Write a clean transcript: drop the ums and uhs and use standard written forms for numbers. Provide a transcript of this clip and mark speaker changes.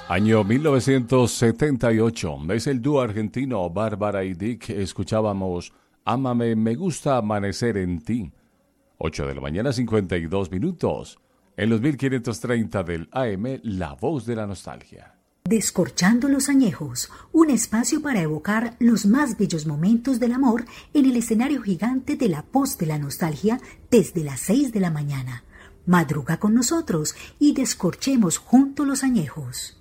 Speaker 1: Año 1978, es el dúo argentino Bárbara y Dick. Escuchábamos Ámame, me gusta amanecer en ti. 8 de la mañana, 52 minutos. En los 1530 del AM, La Voz de la Nostalgia.
Speaker 2: Descorchando los añejos, un espacio para evocar los más bellos momentos del amor en el escenario gigante de La Voz de la Nostalgia desde las 6 de la mañana. Madruga con nosotros y descorchemos juntos los añejos.